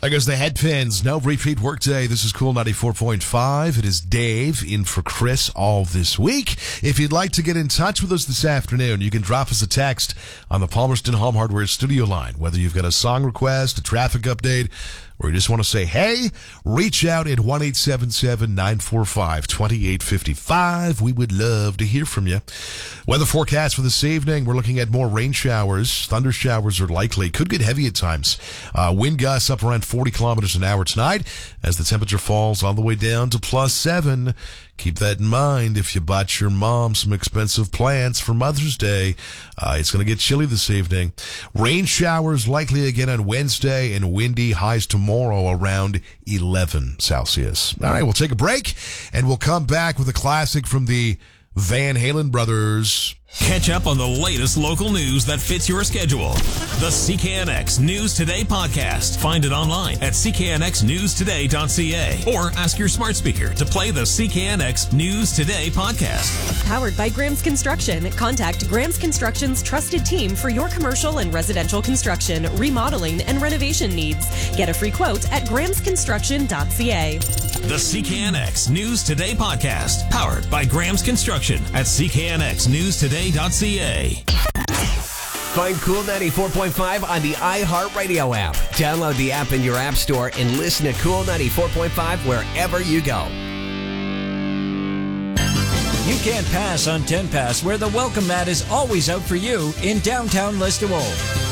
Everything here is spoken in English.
There goes the headpins. No repeat workday. This is Cool 94.5. It is Dave in for Chris all this week. If you'd like to get in touch with us this afternoon, you can drop us a text on the Palmerston Home Hardware studio line. Whether you've got a song request, a traffic update, or you just want to say, hey, reach out at 1-877-945-2855. We would love to hear from you. Weather forecast for this evening, we're looking at more rain showers. Thunder showers are likely. Could get heavy at times. Wind gusts up around 40 kilometers an hour tonight as the temperature falls all the way down to +7. Keep that in mind if you bought your mom some expensive plants for Mother's Day. It's going to get chilly this evening. Rain showers likely again on Wednesday and windy, highs tomorrow around 11 Celsius. All right, we'll take a break and we'll come back with a classic from the Van Halen brothers. Catch up on the latest local news that fits your schedule. The CKNX News Today podcast. Find it online at cknxnewstoday.ca or ask your smart speaker to play the CKNX News Today podcast. Powered by Graham's Construction. Contact Graham's Construction's trusted team for your commercial and residential construction, remodeling, and renovation needs. Get a free quote at grahamsconstruction.ca. The CKNX News Today podcast. Powered by Graham's Construction at cknxnewstoday.ca. Find Cool 94.5 on the iHeartRadio app. Download the app in your app store and listen to Cool 94.5 wherever you go. You can't pass on 10 Pass, where the welcome mat is always out for you in downtown Listowel.